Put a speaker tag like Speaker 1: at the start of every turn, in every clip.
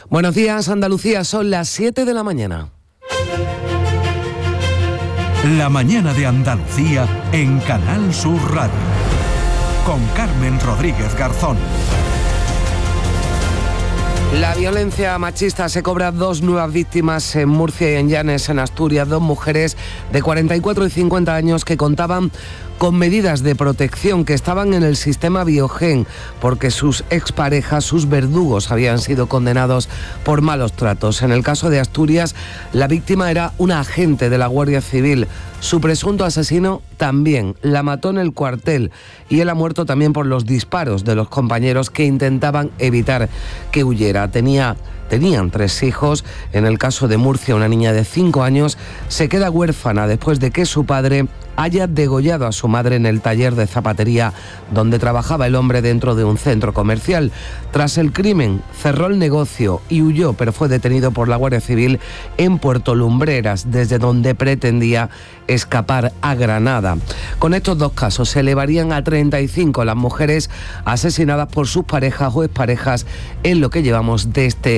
Speaker 1: Buenos días, Andalucía, son las 7 de la mañana.
Speaker 2: La mañana de Andalucía en Canal Sur Radio. Con Carmen Rodríguez Garzón.
Speaker 1: La violencia machista se cobra 2 nuevas víctimas en Murcia y en Llanes, en Asturias. 2 mujeres de 44 y 50 años que contaban con medidas de protección, que estaban en el sistema Biogen, porque sus exparejas, sus verdugos, habían sido condenados por malos tratos. En el caso de Asturias, la víctima era una agente de la Guardia Civil. Su presunto asesino también la mató en el cuartel y él ha muerto también por los disparos de los compañeros que intentaban evitar que huyera. Tenían 3 hijos. En el caso de Murcia, una niña de 5 años se queda huérfana después de que su padre haya degollado a su madre en el taller de zapatería donde trabajaba el hombre dentro de un centro comercial. Tras el crimen, cerró el negocio y huyó, pero fue detenido por la Guardia Civil en Puerto Lumbreras, desde donde pretendía escapar a Granada. Con estos 2 casos se elevarían a 35 las mujeres asesinadas por sus parejas o exparejas en lo que llevamos de este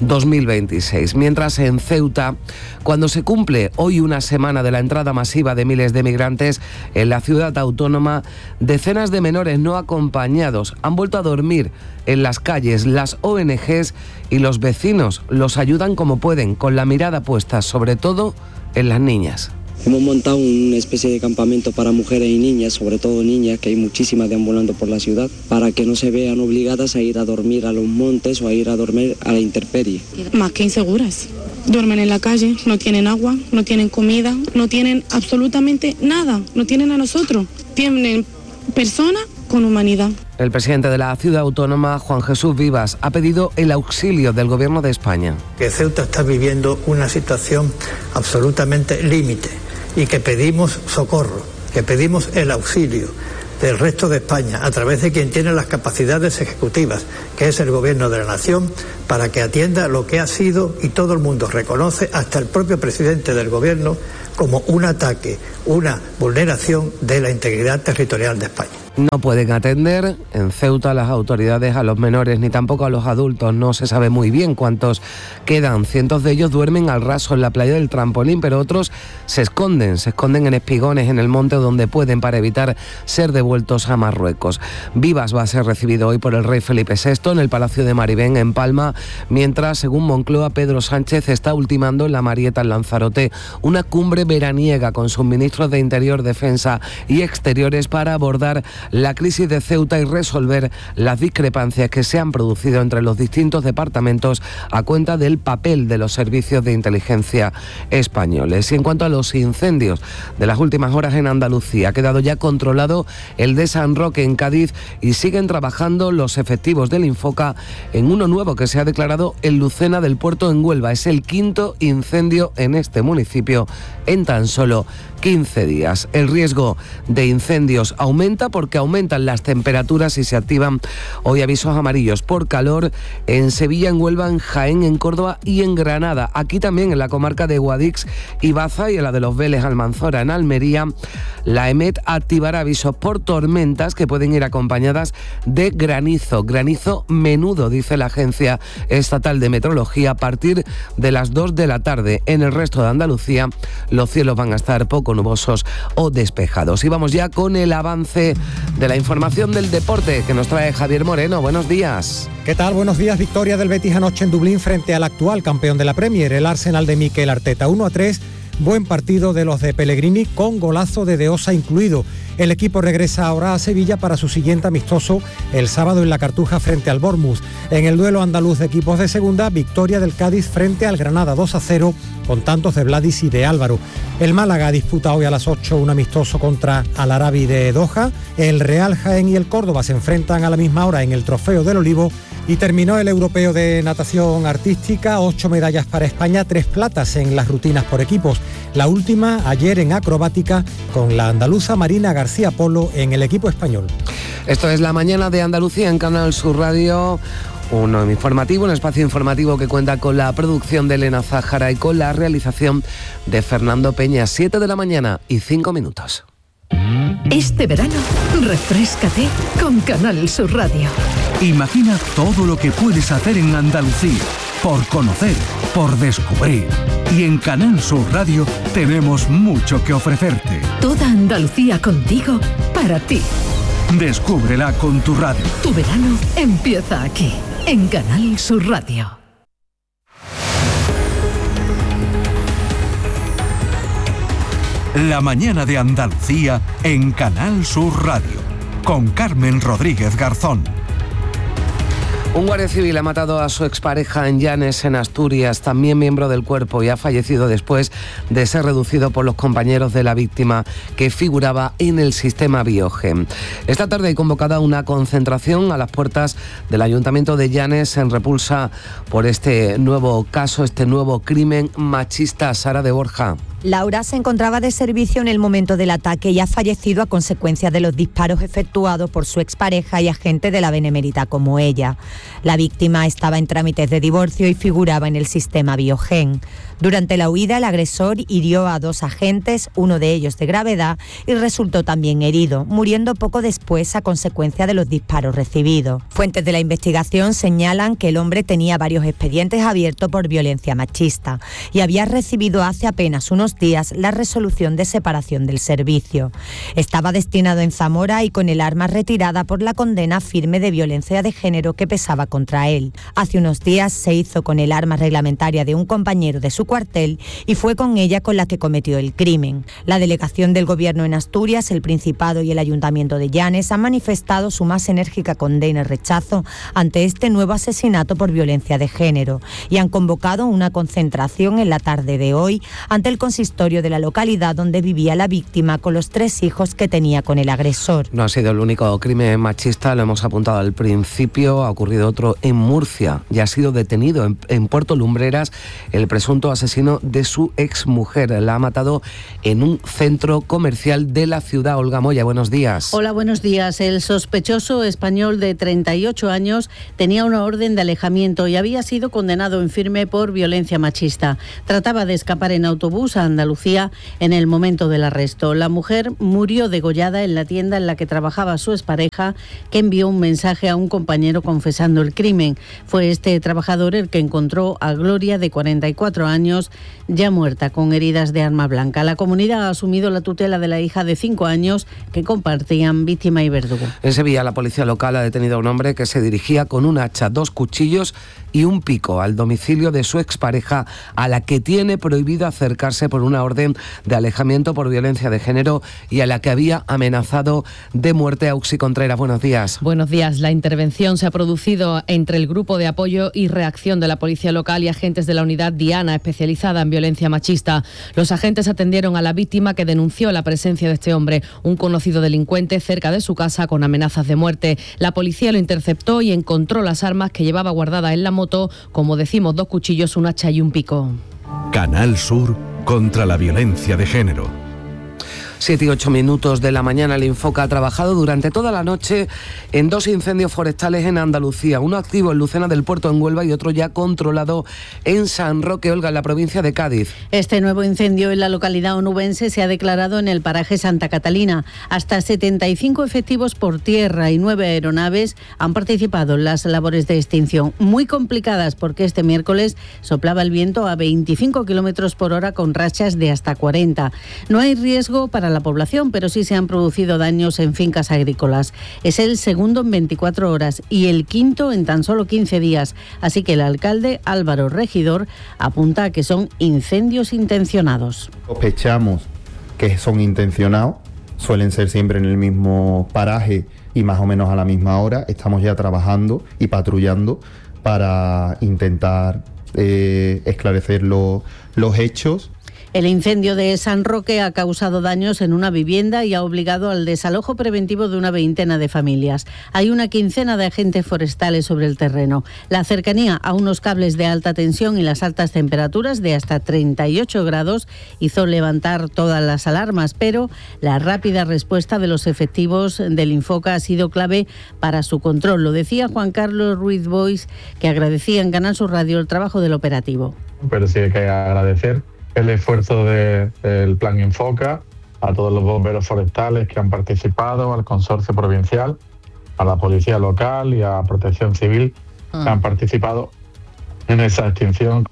Speaker 1: 2026. Mientras en Ceuta, cuando se cumple hoy una semana de la entrada masiva de miles de migrantes en la ciudad autónoma, decenas de menores no acompañados han vuelto a dormir en las calles. Las ONGs y los vecinos los ayudan como pueden, con la mirada puesta sobre todo en las niñas.
Speaker 3: Hemos montado una especie de campamento para mujeres y niñas, sobre todo niñas, que hay muchísimas deambulando por la ciudad, para que no se vean obligadas a ir a dormir a los montes o a ir a dormir a la intemperie.
Speaker 4: Más que inseguras. Duermen en la calle, no tienen agua, no tienen comida, no tienen absolutamente nada, no tienen a nosotros. Tienen personas con humanidad.
Speaker 1: El presidente de la ciudad autónoma, Juan Jesús Vivas, ha pedido el auxilio del Gobierno de España.
Speaker 5: Que Ceuta está viviendo una situación absolutamente límite y que pedimos socorro, que pedimos el auxilio del resto de España a través de quien tiene las capacidades ejecutivas, que es el Gobierno de la Nación, para que atienda lo que ha sido, y todo el mundo reconoce, hasta el propio presidente del Gobierno, como un ataque, una vulneración de la integridad territorial de España.
Speaker 1: No pueden atender en Ceuta las autoridades a los menores ni tampoco a los adultos. No se sabe muy bien cuántos quedan. Cientos de ellos duermen al raso en la playa del Trampolín, pero otros se esconden en espigones en el monte donde pueden, para evitar ser devueltos a Marruecos. Vivas va a ser recibido hoy por el rey Felipe VI en el Palacio de Maribén, en Palma, mientras, según Moncloa, Pedro Sánchez está ultimando en la Marieta, en Lanzarote, una cumbre veraniega con sus ministros de Interior, Defensa y Exteriores para abordar la crisis de Ceuta y resolver las discrepancias que se han producido entre los distintos departamentos a cuenta del papel de los servicios de inteligencia españoles. Y en cuanto a los incendios de las últimas horas en Andalucía, ha quedado ya controlado el de San Roque, en Cádiz, y siguen trabajando los efectivos del Infoca en uno nuevo que se ha declarado en Lucena del Puerto, en Huelva. Es el 5º incendio en este municipio en tan solo 15 días. El riesgo de incendios aumenta porque aumentan las temperaturas y se activan hoy avisos amarillos por calor en Sevilla, en Huelva, en Jaén, en Córdoba y en Granada. Aquí también en la comarca de Guadix y Baza, y en la de los Vélez, Almanzora, en Almería, la EMET activará avisos por tormentas que pueden ir acompañadas de granizo menudo, dice la Agencia Estatal de Meteorología, a partir de las 2 de la tarde. En el resto de Andalucía los cielos van a estar poco nubosos o despejados. Y vamos ya con el avance de la información del deporte que nos trae Javier Moreno. Buenos días.
Speaker 6: ¿Qué tal? Buenos días. Victoria del Betis anoche en Dublín frente al actual campeón de la Premier, el Arsenal de Mikel Arteta. 1-3. Buen partido de los de Pellegrini, con golazo de Osa incluido. El equipo regresa ahora a Sevilla para su siguiente amistoso el sábado en la Cartuja frente al Bournemouth. En el duelo andaluz de equipos de segunda, victoria del Cádiz frente al Granada 2-0, con tantos de Vladis y de Álvaro. El Málaga disputa hoy a las 8 un amistoso contra Al Arabi de Doha. El Real Jaén y el Córdoba se enfrentan a la misma hora en el Trofeo del Olivo. Y terminó el europeo de natación artística, 8 medallas para España, 3 platas en las rutinas por equipos. La última ayer en acrobática, con la andaluza Marina García Polo en el equipo español.
Speaker 1: Esto es La Mañana de Andalucía en Canal Sur Radio. Un espacio informativo que cuenta con la producción de Elena Zájara y con la realización de Fernando Peña. 7 de la mañana y 5 minutos.
Speaker 7: Este verano, refréscate con Canal Sur Radio.
Speaker 2: Imagina todo lo que puedes hacer en Andalucía. por conocer, por descubrir. Y en Canal Sur Radio tenemos mucho que ofrecerte.
Speaker 7: Toda Andalucía contigo, para ti.
Speaker 2: Descúbrela con tu radio.
Speaker 7: Tu verano empieza aquí, en Canal Sur Radio.
Speaker 2: La mañana de Andalucía en Canal Sur Radio, con Carmen Rodríguez Garzón.
Speaker 1: Un guardia civil ha matado a su expareja en Llanes, en Asturias, también miembro del cuerpo, y ha fallecido después de ser reducido por los compañeros de la víctima, que figuraba en el sistema Biogen. Esta tarde hay convocada una concentración a las puertas del Ayuntamiento de Llanes en repulsa por este nuevo caso, este nuevo crimen machista. Sara de Borja.
Speaker 8: Laura se encontraba de servicio en el momento del ataque y ha fallecido a consecuencia de los disparos efectuados por su expareja y agente de la Benemérita como ella. La víctima estaba en trámites de divorcio y figuraba en el sistema Biogen. Durante la huida, el agresor hirió a 2 agentes, uno de ellos de gravedad, y resultó también herido, muriendo poco después a consecuencia de los disparos recibidos. Fuentes de la investigación señalan que el hombre tenía varios expedientes abiertos por violencia machista y había recibido hace apenas unos días la resolución de separación del servicio. Estaba destinado en Zamora y con el arma retirada por la condena firme de violencia de género que pesaba contra él. Hace unos días se hizo con el arma reglamentaria de un compañero de su cuartel y fue con ella con la que cometió el crimen. La delegación del Gobierno en Asturias, el Principado y el Ayuntamiento de Llanes han manifestado su más enérgica condena y rechazo ante este nuevo asesinato por violencia de género y han convocado una concentración en la tarde de hoy ante el consistorio de la localidad donde vivía la víctima con los 3 hijos que tenía con el agresor.
Speaker 1: No ha sido el único crimen machista, lo hemos apuntado al principio. Ha ocurrido otro en Murcia. Ya ha sido detenido en Puerto Lumbreras el presunto asesino de su exmujer. La ha matado en un centro comercial de la ciudad. Olga Moya, buenos días.
Speaker 9: Hola, buenos días. El sospechoso español de 38 años tenía una orden de alejamiento y había sido condenado en firme por violencia machista. Trataba de escapar en autobús a Andalucía en el momento del arresto. La mujer murió degollada en la tienda en la que trabajaba su expareja, que envió un mensaje a un compañero confesando el crimen. Fue este trabajador el que encontró a Gloria, de 44 años, ya muerta con heridas de arma blanca. La comunidad ha asumido la tutela de la hija de 5 años que compartían víctima y verdugo.
Speaker 1: En Sevilla, la policía local ha detenido a un hombre que se dirigía con un hacha, 2 cuchillos y un pico al domicilio de su expareja, a la que tiene prohibido acercarse por una orden de alejamiento por violencia de género y a la que había amenazado de muerte. Auxi Contreras, buenos días.
Speaker 10: Buenos días. La intervención se ha producido entre el grupo de apoyo y reacción de la policía local y agentes de la unidad Diana, especializada en violencia machista. Los agentes atendieron a la víctima, que denunció la presencia de este hombre, un conocido delincuente, cerca de su casa con amenazas de muerte. La policía lo interceptó y encontró las armas que llevaba guardadas en la moto, como decimos, 2 cuchillos, un hacha y un pico.
Speaker 2: Canal Sur contra la violencia de género.
Speaker 1: 7 y 8 minutos de la mañana. El Infoca ha trabajado durante toda la noche en 2 incendios forestales en Andalucía. Uno activo en Lucena del Puerto, en Huelva, y otro ya controlado en San Roque, Olga, en la provincia de Cádiz.
Speaker 9: Este nuevo incendio en la localidad onubense se ha declarado en el paraje Santa Catalina. Hasta 75 efectivos por tierra y 9 aeronaves han participado en las labores de extinción, muy complicadas porque este miércoles soplaba el viento a 25 kilómetros por hora con rachas de hasta 40. No hay riesgo para la población, pero sí se han producido daños en fincas agrícolas. Es el segundo en 24 horas y el quinto en tan solo 15 días. Así que el alcalde Álvaro Regidor apunta a que son incendios intencionados.
Speaker 11: Sospechamos que son intencionados, suelen ser siempre en el mismo paraje y más o menos a la misma hora. Estamos ya trabajando y patrullando para intentar esclarecer los hechos.
Speaker 9: El incendio de San Roque ha causado daños en una vivienda y ha obligado al desalojo preventivo de una veintena de familias. Hay una quincena de agentes forestales sobre el terreno. La cercanía a unos cables de alta tensión y las altas temperaturas de hasta 38 grados hizo levantar todas las alarmas, pero la rápida respuesta de los efectivos del Infoca ha sido clave para su control. Lo decía Juan Carlos Ruiz Boix, que agradecía en Canal Sur Radio el trabajo del operativo.
Speaker 12: Pero sí hay que agradecer el esfuerzo del Plan Infoca, a todos los bomberos forestales que han participado, al consorcio provincial, a la policía local y a Protección Civil que han participado en esa extinción.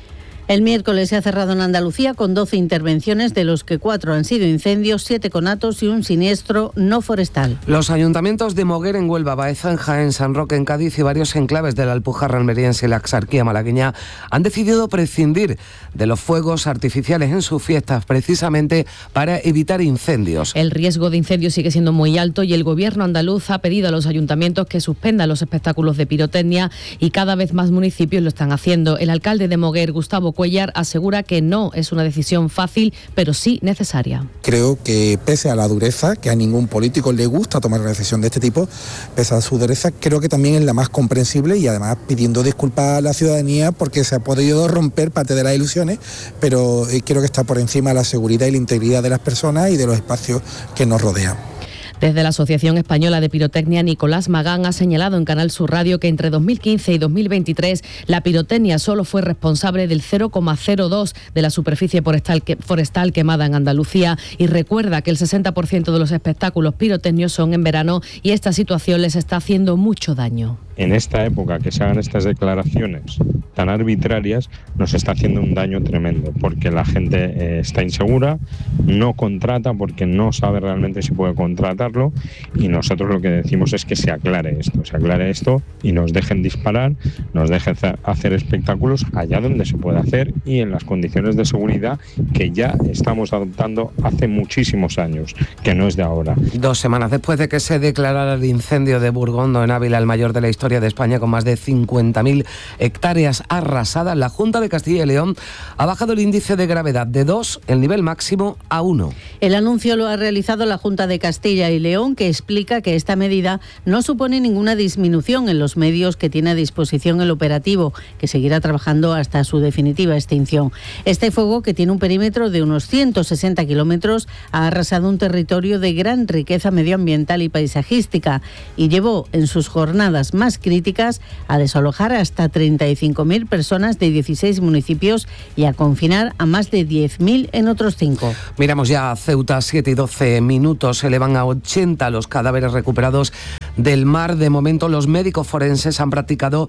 Speaker 9: El miércoles se ha cerrado en Andalucía con 12 intervenciones, de los que 4 han sido incendios, 7 conatos y un siniestro no forestal.
Speaker 1: Los ayuntamientos de Moguer en Huelva, Baeza en Jaén, San Roque en Cádiz y varios enclaves de la Alpujarra almeriense y la Axarquía malagueña han decidido prescindir de los fuegos artificiales en sus fiestas precisamente para evitar incendios.
Speaker 10: El riesgo de incendios sigue siendo muy alto y el gobierno andaluz ha pedido a los ayuntamientos que suspendan los espectáculos de pirotecnia y cada vez más municipios lo están haciendo. El alcalde de Moguer, Gustavo Cuellar, asegura que no es una decisión fácil, pero sí necesaria.
Speaker 13: Creo que pese a la dureza, que a ningún político le gusta tomar una decisión de este tipo, pese a su dureza, creo que también es la más comprensible y además pidiendo disculpas a la ciudadanía porque se ha podido romper parte de las ilusiones, pero creo que está por encima la seguridad y la integridad de las personas y de los espacios que nos rodean.
Speaker 10: Desde la Asociación Española de Pirotecnia, Nicolás Magán ha señalado en Canal Sur Radio que entre 2015 y 2023 la pirotecnia solo fue responsable del 0,02 de la superficie forestal quemada en Andalucía y recuerda que el 60% de los espectáculos pirotecnios son en verano y esta situación les está haciendo mucho daño.
Speaker 14: En esta época que se hagan estas declaraciones tan arbitrarias nos está haciendo un daño tremendo porque la gente está insegura, no contrata porque no sabe realmente si puede contratarlo y nosotros lo que decimos es que se aclare esto y nos dejen disparar, nos dejen hacer espectáculos allá donde se puede hacer y en las condiciones de seguridad que ya estamos adoptando hace muchísimos años, que no es de ahora.
Speaker 1: 2 semanas después de que se declarara el incendio de Burgondo en Ávila, el mayor de la historia de España, con más de 50.000 hectáreas arrasadas, la Junta de Castilla y León ha bajado el índice de gravedad de 2, el nivel máximo, a 1.
Speaker 9: El anuncio lo ha realizado la Junta de Castilla y León, que explica que esta medida no supone ninguna disminución en los medios que tiene a disposición el operativo, que seguirá trabajando hasta su definitiva extinción. Este fuego, que tiene un perímetro de unos 160 kilómetros, ha arrasado un territorio de gran riqueza medioambiental y paisajística y llevó en sus jornadas más críticas a desalojar hasta 35.000 personas de 16 municipios y a confinar a más de 10.000 en otros 5.
Speaker 1: Miramos ya a Ceuta, 7 y 12 minutos, se elevan a 80 los cadáveres recuperados del mar. De momento los médicos forenses han practicado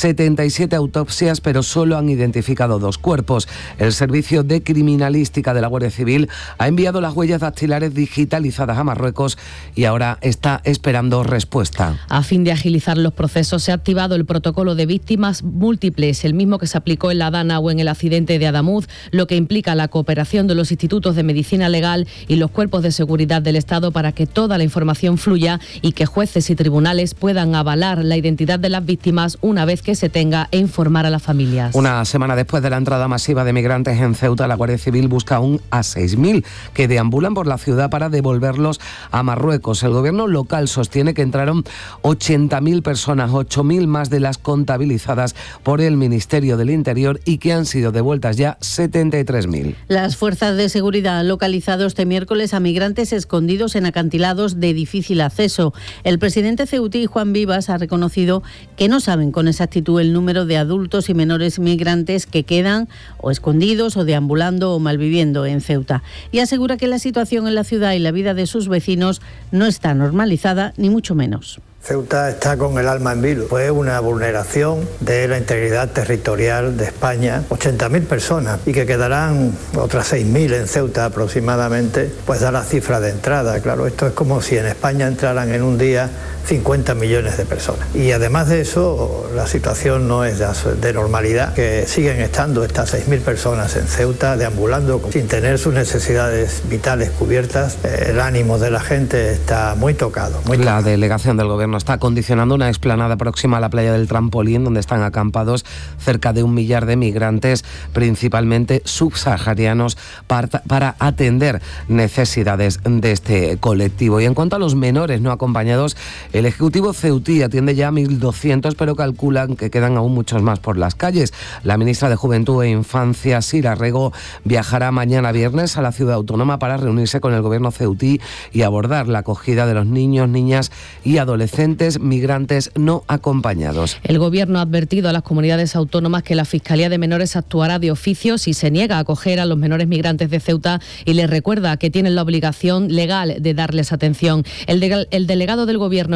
Speaker 1: 77 autopsias, pero solo han identificado 2 cuerpos. El Servicio de Criminalística de la Guardia Civil ha enviado las huellas dactilares digitalizadas a Marruecos y ahora está esperando respuesta.
Speaker 10: A fin de agilizar los procesos se ha activado el protocolo de víctimas múltiples, el mismo que se aplicó en La Dana o en el accidente de Adamuz, lo que implica la cooperación de los institutos de medicina legal y los cuerpos de seguridad del Estado para que toda la información fluya y que jueces y tribunales puedan avalar la identidad de las víctimas una vez que se tenga e informar a las familias.
Speaker 1: Una semana después de la entrada masiva de migrantes en Ceuta, la Guardia Civil busca aún a 6.000 que deambulan por la ciudad para devolverlos a Marruecos. El gobierno local sostiene que entraron 80.000 personas, 8.000 más de las contabilizadas por el Ministerio del Interior y que han sido devueltas ya 73.000.
Speaker 9: Las fuerzas de seguridad han localizado este miércoles a migrantes escondidos en acantilados de difícil acceso. El presidente ceutí, Juan Vivas, ha reconocido que no saben con exactitud el número de adultos y menores migrantes que quedan o escondidos o deambulando o malviviendo en Ceuta. Y asegura que la situación en la ciudad y la vida de sus vecinos no está normalizada, ni mucho menos.
Speaker 5: Ceuta está con el alma en vilo. Fue una vulneración de la integridad territorial de España. 80.000 personas y que quedarán otras 6.000 en Ceuta aproximadamente, pues da la cifra de entrada. Claro, esto es como si en España entraran en un día 50 millones de personas. Y además de eso, la situación no es de normalidad, que siguen estando estas 6.000 personas en Ceuta deambulando sin tener sus necesidades vitales cubiertas. El ánimo de la gente está muy tocado.
Speaker 1: La delegación del gobierno está condicionando una explanada próxima a la playa del Trampolín, donde están acampados cerca de 1 millar de migrantes, principalmente subsaharianos, para atender necesidades de este colectivo. Y en cuanto a los menores no acompañados, el Ejecutivo ceutí atiende ya 1.200, pero calculan que quedan aún muchos más por las calles. La ministra de Juventud e Infancia, Sira Rego, viajará mañana viernes a la ciudad autónoma para reunirse con el gobierno ceutí y abordar la acogida de los niños, niñas y adolescentes migrantes no acompañados.
Speaker 10: El gobierno ha advertido a las comunidades autónomas que la Fiscalía de Menores actuará de oficio si se niega a acoger a los menores migrantes de Ceuta y les recuerda que tienen la obligación legal de darles atención. El delegado del gobierno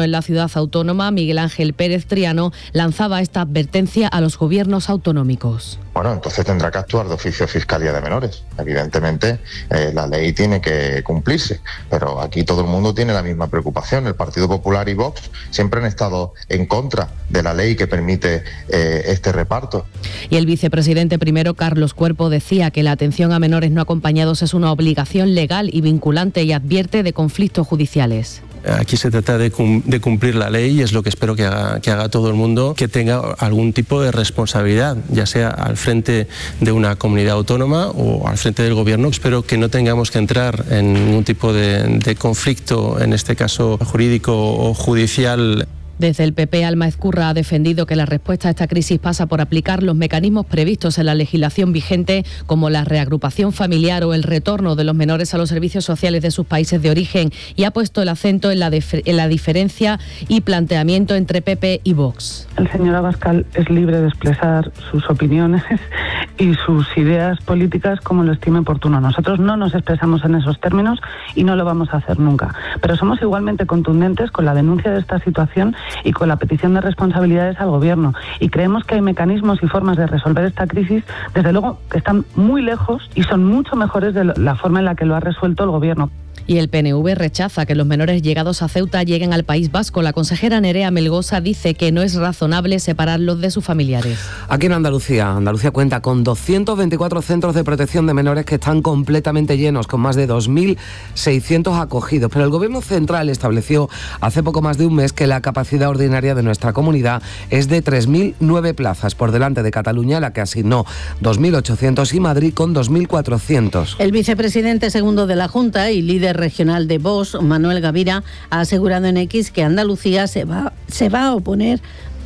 Speaker 10: en la ciudad autónoma, Miguel Ángel Pérez Triano, lanzaba esta advertencia a los gobiernos autonómicos.
Speaker 15: Bueno, entonces tendrá que actuar de oficio Fiscalía de Menores. Evidentemente, la ley tiene que cumplirse, pero aquí todo el mundo tiene la misma preocupación. El Partido Popular y Vox siempre han estado en contra de la ley que permite este reparto.
Speaker 10: Y el vicepresidente primero, Carlos Cuerpo, decía que la atención a menores no acompañados es una obligación legal y vinculante y advierte de conflictos judiciales.
Speaker 16: Aquí se trata de cumplir la ley y es lo que espero que haga todo el mundo, que tenga algún tipo de responsabilidad, ya sea al frente de una comunidad autónoma o al frente del gobierno. Espero que no tengamos que entrar en ningún tipo de conflicto, en este caso jurídico o judicial.
Speaker 10: Desde el PP, Alma Ezcurra ha defendido que la respuesta a esta crisis pasa por aplicar los mecanismos previstos en la legislación vigente, como la reagrupación familiar o el retorno de los menores a los servicios sociales de sus países de origen, y ha puesto el acento en la diferencia y planteamiento entre PP y Vox.
Speaker 17: El señor Abascal es libre de expresar sus opiniones y sus ideas políticas como lo estime oportuno. Nosotros no nos expresamos en esos términos y no lo vamos a hacer nunca. Pero somos igualmente contundentes con la denuncia de esta situación y con la petición de responsabilidades al Gobierno. Y creemos que hay mecanismos y formas de resolver esta crisis, desde luego, que están muy lejos y son mucho mejores de la forma en la que lo ha resuelto el Gobierno.
Speaker 10: Y el PNV rechaza que los menores llegados a Ceuta lleguen al País Vasco. La consejera Nerea Melgosa dice que no es razonable separarlos de sus familiares.
Speaker 1: Aquí en Andalucía cuenta con 224 centros de protección de menores que están completamente llenos, con más de 2.600 acogidos. Pero el Gobierno central estableció hace poco más de un mes que la capacidad ordinaria de nuestra comunidad es de 3.009 plazas, por delante de Cataluña, la que asignó 2.800, y Madrid con 2.400.
Speaker 9: El vicepresidente segundo de la Junta y líder regional de Vox, Manuel Gavira, ha asegurado en X que Andalucía se va a oponer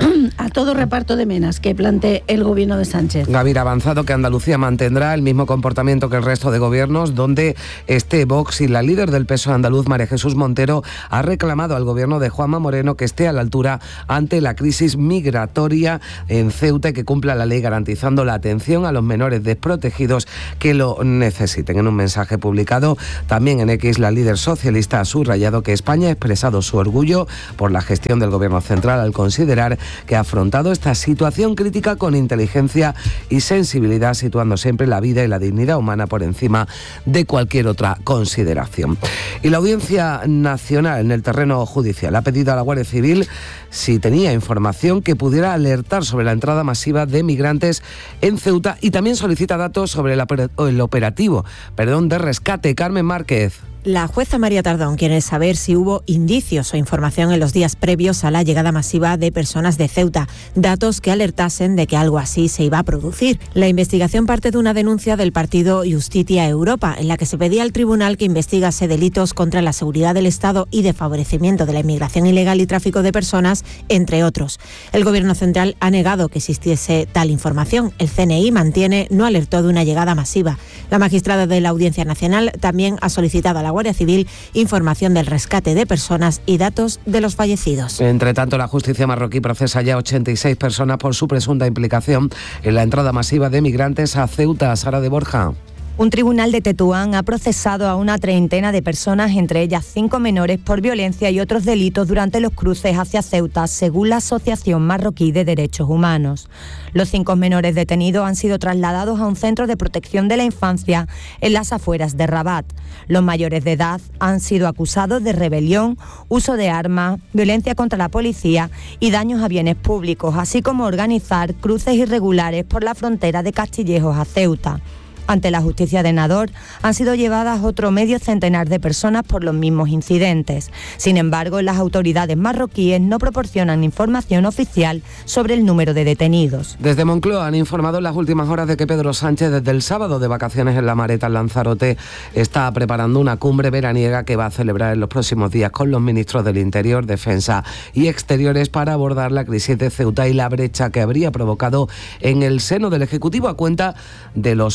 Speaker 9: a todo reparto de menas que plantee el gobierno de Sánchez.
Speaker 1: Gavira ha avanzado que Andalucía mantendrá el mismo comportamiento que el resto de gobiernos donde esté Vox, y la líder del PSOE andaluz, María Jesús Montero, ha reclamado al gobierno de Juanma Moreno que esté a la altura ante la crisis migratoria en Ceuta y que cumpla la ley garantizando la atención a los menores desprotegidos que lo necesiten. En un mensaje publicado también en X, la líder socialista ha subrayado que España ha expresado su orgullo por la gestión del gobierno central al considerar que ha afrontado esta situación crítica con inteligencia y sensibilidad, situando siempre la vida y la dignidad humana por encima de cualquier otra consideración. Y la Audiencia Nacional en el terreno judicial ha pedido a la Guardia Civil si tenía información que pudiera alertar sobre la entrada masiva de migrantes en Ceuta, y también solicita datos sobre el operativo de rescate. Carmen Márquez.
Speaker 18: La jueza María Tardón quiere saber si hubo indicios o información en los días previos a la llegada masiva de personas de Ceuta, datos que alertasen de que algo así se iba a producir. La investigación parte de una denuncia del partido Justitia Europa, en la que se pedía al tribunal que investigase delitos contra la seguridad del Estado y de favorecimiento de la inmigración ilegal y tráfico de personas, entre otros. El Gobierno central ha negado que existiese tal información. El CNI mantiene no alertó de una llegada masiva. La magistrada de la Audiencia Nacional también ha solicitado a la Guardia Civil información del rescate de personas y datos de los fallecidos.
Speaker 1: Entre tanto, la justicia marroquí procesa ya 86 personas por su presunta implicación en la entrada masiva de migrantes a Ceuta. Sara de Borja.
Speaker 8: Un tribunal de Tetuán ha procesado a una treintena de personas, entre ellas 5 menores, por violencia y otros delitos durante los cruces hacia Ceuta, según la Asociación Marroquí de Derechos Humanos. Los 5 menores detenidos han sido trasladados a un centro de protección de la infancia en las afueras de Rabat. Los mayores de edad han sido acusados de rebelión, uso de armas, violencia contra la policía y daños a bienes públicos, así como organizar cruces irregulares por la frontera de Castillejos a Ceuta. Ante la justicia de Nador han sido llevadas otro medio centenar de personas por los mismos incidentes. Sin embargo, las autoridades marroquíes no proporcionan información oficial sobre el número de detenidos.
Speaker 1: Desde Moncloa han informado en las últimas horas de que Pedro Sánchez, desde el sábado de vacaciones en La Mareta, en Lanzarote, está preparando una cumbre veraniega que va a celebrar en los próximos días con los ministros del Interior, Defensa y Exteriores para abordar la crisis de Ceuta y la brecha que habría provocado en el seno del Ejecutivo, a cuenta de los avisos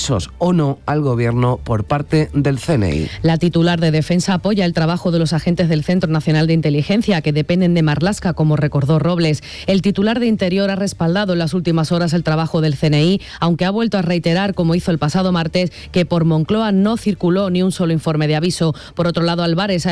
Speaker 1: avisos o no al Gobierno por parte del CNI.
Speaker 10: La titular de Defensa apoya el trabajo de los agentes del Centro Nacional de Inteligencia, que dependen de Marlaska, como recordó Robles. El titular de Interior ha respaldado en las últimas horas el trabajo del CNI, aunque ha vuelto a reiterar, como hizo el pasado martes, que por Moncloa no circuló ni un solo informe de aviso. Por otro lado, Álvarez ha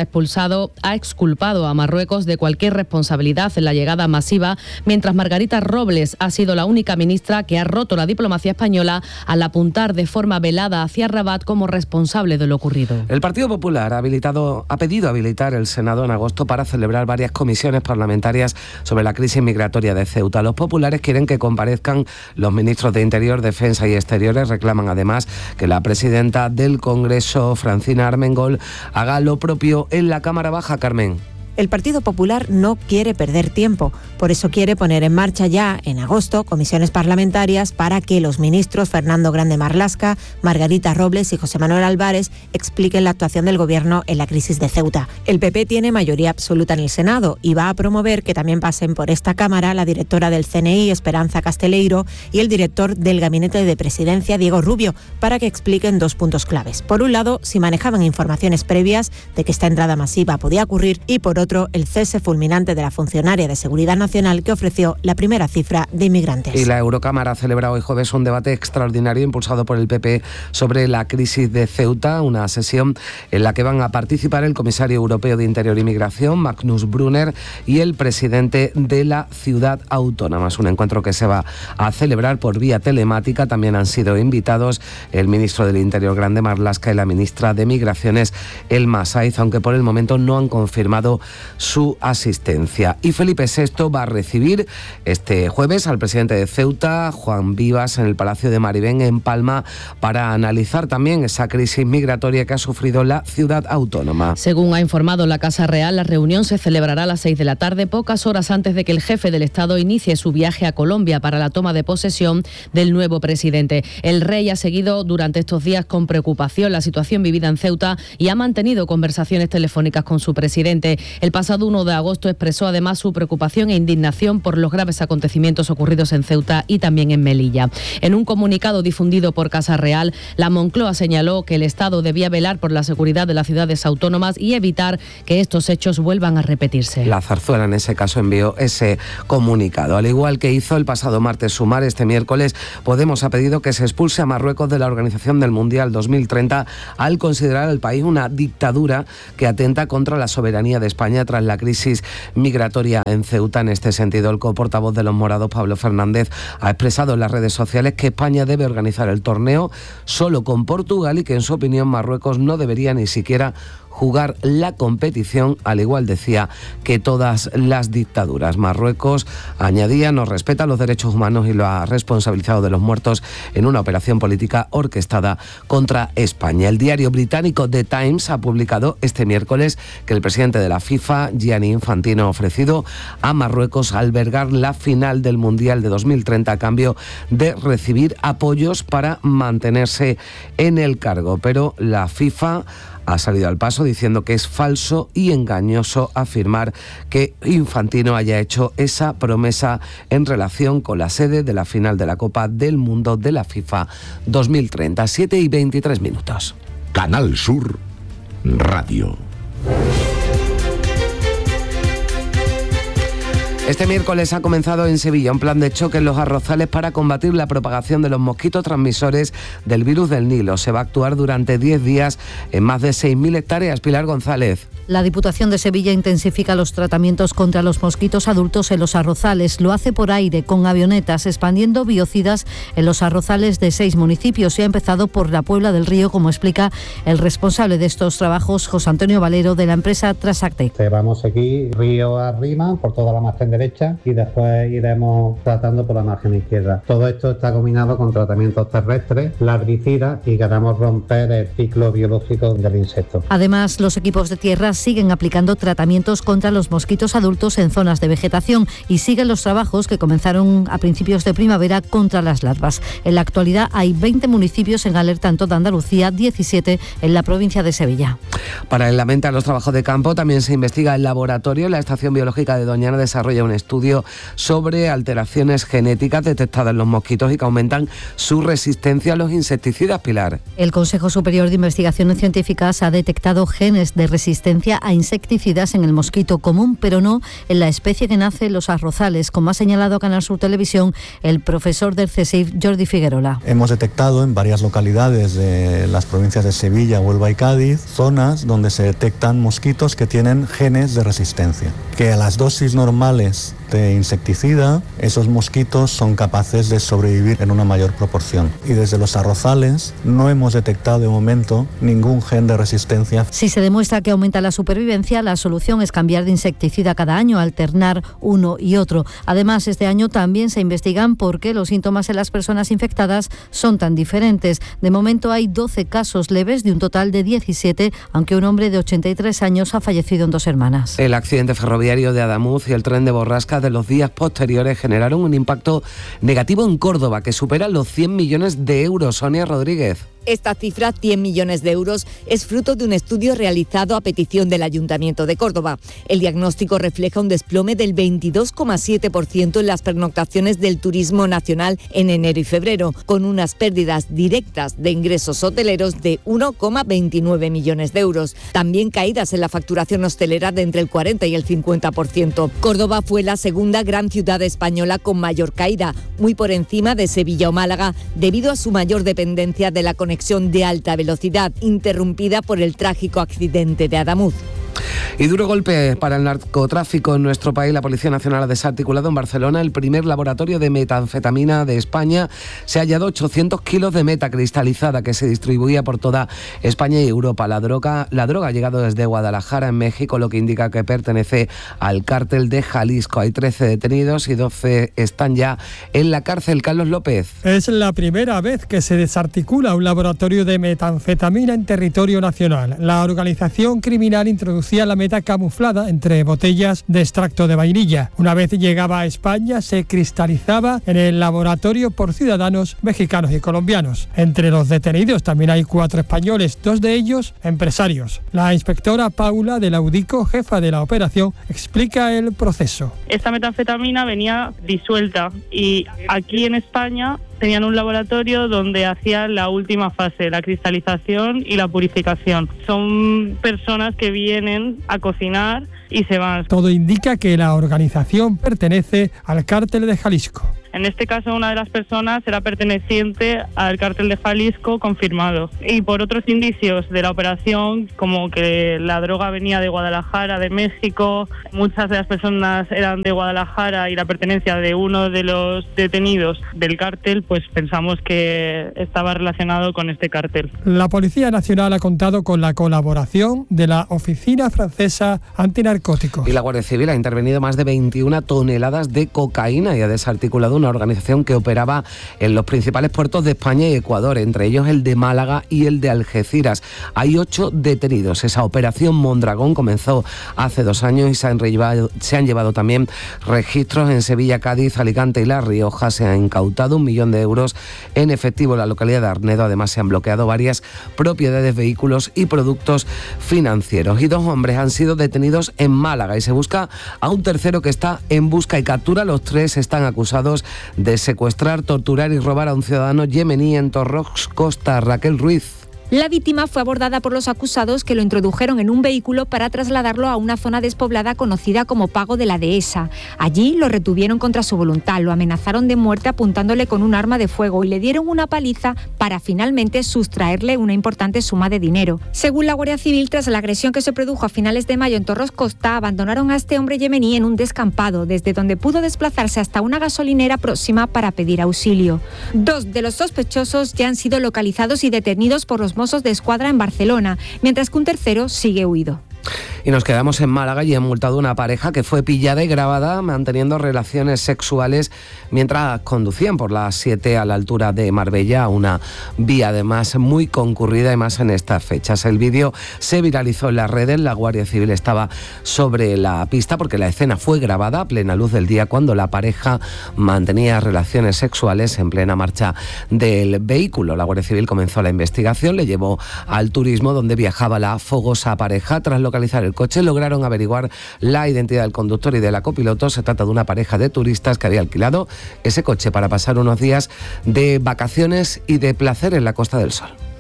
Speaker 10: exculpado a Marruecos de cualquier responsabilidad en la llegada masiva, mientras Margarita Robles ha sido la única ministra que ha roto la diplomacia española al apuntar de forma velada hacia Rabat como responsable de lo ocurrido.
Speaker 1: El Partido Popular ha pedido habilitar el Senado en agosto para celebrar varias comisiones parlamentarias sobre la crisis migratoria de Ceuta. Los populares quieren que comparezcan los ministros de Interior, Defensa y Exteriores. Reclaman además que la presidenta del Congreso, Francina Armengol, haga lo propio en la Cámara Baja. Carmen.
Speaker 18: El Partido Popular no quiere perder tiempo, por eso quiere poner en marcha ya, en agosto, comisiones parlamentarias para que los ministros Fernando Grande Marlaska, Margarita Robles y José Manuel Álvarez expliquen la actuación del Gobierno en la crisis de Ceuta. El PP tiene mayoría absoluta en el Senado y va a promover que también pasen por esta Cámara la directora del CNI, Esperanza Casteleiro, y el director del Gabinete de Presidencia, Diego Rubio, para que expliquen dos puntos claves. Por un lado, si manejaban informaciones previas de que esta entrada masiva podía ocurrir, y por otro, el cese fulminante de la funcionaria de Seguridad Nacional que ofreció la primera cifra de inmigrantes.
Speaker 1: Y la Eurocámara ha celebrado hoy jueves un debate extraordinario impulsado por el PP sobre la crisis de Ceuta, una sesión en la que van a participar el comisario europeo de Interior y Migración, Magnus Brunner, y el presidente de la ciudad autónoma. Es un encuentro que se va a celebrar por vía telemática. También han sido invitados el ministro del Interior, Grande Marlaska, y la ministra de Migraciones, Elma Saiz, aunque por el momento no han confirmado su asistencia. Y Felipe VI va a recibir este jueves al presidente de Ceuta, Juan Vivas, en el Palacio de Maribén, en Palma, para analizar también esa crisis migratoria que ha sufrido la ciudad autónoma.
Speaker 10: Según ha informado la Casa Real, la reunión se celebrará a las 6 de la tarde, pocas horas antes de que el jefe del Estado inicie su viaje a Colombia para la toma de posesión del nuevo presidente. El rey ha seguido durante estos días con preocupación la situación vivida en Ceuta y ha mantenido conversaciones telefónicas con su presidente. El pasado 1 de agosto expresó además su preocupación e indignación por los graves acontecimientos ocurridos en Ceuta y también en Melilla. En un comunicado difundido por Casa Real, la Moncloa señaló que el Estado debía velar por la seguridad de las ciudades autónomas y evitar que estos hechos vuelvan a repetirse.
Speaker 1: La Zarzuela en ese caso envió ese comunicado. Al igual que hizo el pasado martes Sumar, este miércoles Podemos ha pedido que se expulse a Marruecos de la organización del Mundial 2030 al considerar al país una dictadura que atenta contra la soberanía de España tras la crisis migratoria en Ceuta. En este sentido, el coportavoz de los morados, Pablo Fernández, ha expresado en las redes sociales que España debe organizar el torneo solo con Portugal y que, en su opinión, Marruecos no debería ni siquiera jugar la competición, al igual, decía, que todas las dictaduras. Marruecos, añadía, no respeta los derechos humanos y lo ha responsabilizado de los muertos en una operación política orquestada contra España. El diario británico The Times ha publicado este miércoles que el presidente de la FIFA, Gianni Infantino, ha ofrecido a Marruecos albergar la final del Mundial de 2030 a cambio de recibir apoyos para mantenerse en el cargo. Pero la FIFA ha salido al paso diciendo que es falso y engañoso afirmar que Infantino haya hecho esa promesa en relación con la sede de la final de la Copa del Mundo de la FIFA 2030. 7:23.
Speaker 19: Canal Sur Radio.
Speaker 1: Este miércoles ha comenzado en Sevilla un plan de choque en los arrozales para combatir la propagación de los mosquitos transmisores del virus del Nilo. Se va a actuar durante 10 días en más de 6.000 hectáreas. Pilar González.
Speaker 20: La Diputación de Sevilla intensifica los tratamientos contra los mosquitos adultos en los arrozales. Lo hace por aire, con avionetas, expandiendo biocidas en los arrozales de 6 municipios. Y ha empezado por la Puebla del Río, como explica el responsable de estos trabajos, José Antonio Valero, de la empresa Trasactec.
Speaker 21: Vamos aquí río arriba, por toda la margen derecha, y después iremos tratando por la margen izquierda. Todo esto está combinado con tratamientos terrestres, larvicidas, y queremos romper el ciclo biológico del insecto.
Speaker 20: Además, los equipos de tierra siguen aplicando tratamientos contra los mosquitos adultos en zonas de vegetación y siguen los trabajos que comenzaron a principios de primavera contra las larvas. En la actualidad hay 20 municipios en alerta en toda Andalucía, 17 en la provincia de Sevilla.
Speaker 1: Para el lamento a los trabajos de campo también se investiga el laboratorio. La Estación Biológica de Doñana desarrolla un estudio sobre alteraciones genéticas detectadas en los mosquitos y que aumentan su resistencia a los insecticidas, Pilar.
Speaker 20: El Consejo Superior de Investigaciones Científicas ha detectado genes de resistencia a insecticidas en el mosquito común, pero no en la especie que nace en los arrozales, como ha señalado a Canal Sur Televisión el profesor del CSIC, Jordi Figuerola.
Speaker 3: Hemos detectado en varias localidades de las provincias de Sevilla, Huelva y Cádiz zonas donde se detectan mosquitos que tienen genes de resistencia, que a las dosis normales de insecticida, esos mosquitos son capaces de sobrevivir en una mayor proporción. Y desde los arrozales no hemos detectado de momento ningún gen de resistencia.
Speaker 20: Si se demuestra que aumenta la supervivencia, la solución es cambiar de insecticida cada año, alternar uno y otro. Además, este año también se investigan por qué los síntomas en las personas infectadas son tan diferentes. De momento hay 12 casos leves de un total de 17, aunque un hombre de 83 años ha fallecido en 2 semanas.
Speaker 1: El accidente ferroviario de Adamuz y el tren de Borrasca de los días posteriores generaron un impacto negativo en Córdoba que supera los 100 millones de euros. Sonia Rodríguez.
Speaker 22: Esta cifra, 100 millones de euros, es fruto de un estudio realizado a petición del Ayuntamiento de Córdoba. El diagnóstico refleja un desplome del 22,7% en las pernoctaciones del turismo nacional en enero y febrero, con unas pérdidas directas de ingresos hoteleros de 1,29 millones de euros. También caídas en la facturación hostelera de entre el 40 y el 50%. Córdoba fue la segunda gran ciudad española con mayor caída, muy por encima de Sevilla o Málaga, debido a su mayor dependencia de la conexión de alta velocidad, interrumpida por el trágico accidente de Adamuz.
Speaker 1: Y duro golpe para el narcotráfico en nuestro país. La Policía Nacional ha desarticulado en Barcelona el primer laboratorio de metanfetamina de España. Se ha hallado 800 kilos de meta cristalizada que se distribuía por toda España y Europa. La droga ha llegado desde Guadalajara, en México, lo que indica que pertenece al cártel de Jalisco. Hay 13 detenidos y 12 están ya en la cárcel. Carlos López.
Speaker 23: Es la primera vez que se desarticula un laboratorio de metanfetamina en territorio nacional. La organización criminal introducía la meta camuflada entre botellas de extracto de vainilla. Una vez llegaba a España, se cristalizaba en el laboratorio por ciudadanos mexicanos y colombianos. Entre los detenidos también hay 4 españoles, 2 de ellos empresarios. La inspectora Paula de la UDICO, jefa de la operación, explica el proceso.
Speaker 24: Esta metanfetamina venía disuelta y aquí en España tenían un laboratorio donde hacían la última fase, la cristalización y la purificación. Son personas que vienen a cocinar y se van.
Speaker 23: Todo indica que la organización pertenece al cártel de Jalisco.
Speaker 24: En este caso, una de las personas era perteneciente al cártel de Jalisco confirmado. Y por otros indicios de la operación, como que la droga venía de Guadalajara, de México, muchas de las personas eran de Guadalajara y la pertenencia de uno de los detenidos del cártel, pues pensamos que estaba relacionado con este cártel.
Speaker 23: La Policía Nacional ha contado con la colaboración de la Oficina Francesa Antinarcóticos.
Speaker 1: Y la Guardia Civil ha intervenido más de 21 toneladas de cocaína y ha desarticulado una organización que operaba en los principales puertos de España y Ecuador, entre ellos el de Málaga y el de Algeciras. Hay 8 detenidos. Esa operación Mondragón comenzó hace 2 años y se han llevado también registros en Sevilla, Cádiz, Alicante y La Rioja. Se ha incautado 1 millón de euros en efectivo en la localidad de Arnedo. Además, se han bloqueado varias propiedades, vehículos y productos financieros. Y 2 hombres han sido detenidos en Málaga y se busca a un tercero que está en busca y captura. Los 3 están acusados de secuestrar, torturar y robar a un ciudadano yemení en Torrox, Costa. Raquel Ruiz.
Speaker 25: La víctima fue abordada por los acusados que lo introdujeron en un vehículo para trasladarlo a una zona despoblada conocida como Pago de la Dehesa. Allí lo retuvieron contra su voluntad, lo amenazaron de muerte apuntándole con un arma de fuego y le dieron una paliza para finalmente sustraerle una importante suma de dinero. Según la Guardia Civil, tras la agresión que se produjo a finales de mayo en Torros Costa, abandonaron a este hombre yemení en un descampado, desde donde pudo desplazarse hasta una gasolinera próxima para pedir auxilio. 2 de los sospechosos ya han sido localizados y detenidos por los Mossos de Escuadra en Barcelona, mientras que un tercero sigue huido.
Speaker 1: Y nos quedamos en Málaga y han multado a una pareja que fue pillada y grabada manteniendo relaciones sexuales mientras conducían por la 7 a la altura de Marbella, una vía además muy concurrida y más en estas fechas. El vídeo se viralizó en las redes. La Guardia Civil estaba sobre la pista porque la escena fue grabada a plena luz del día cuando la pareja mantenía relaciones sexuales en plena marcha del vehículo. La Guardia Civil comenzó la investigación, le llevó al turismo donde viajaba la fogosa pareja. Tras localizar el del coche. Lograron averiguar la identidad del conductor y de la copiloto. Se trata de una pareja de turistas que había alquilado ese coche para pasar unos días de vacaciones y de placer en la Costa del Sol.